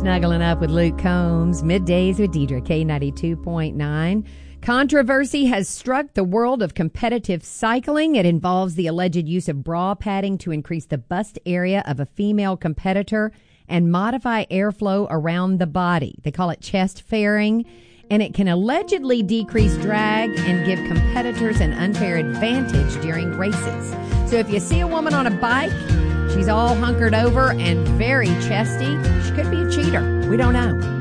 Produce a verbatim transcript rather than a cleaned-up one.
Snuggling up with Luke Combs. Middays with Deidre, K ninety-two point nine. Controversy has struck the world of competitive cycling. It involves the alleged use of bra padding to increase the bust area of a female competitor and modify airflow around the body. They call it chest fairing, and it can allegedly decrease drag and give competitors an unfair advantage during races. So if you see a woman on a bike, she's all hunkered over and very chesty, she could be a cheater. We don't know.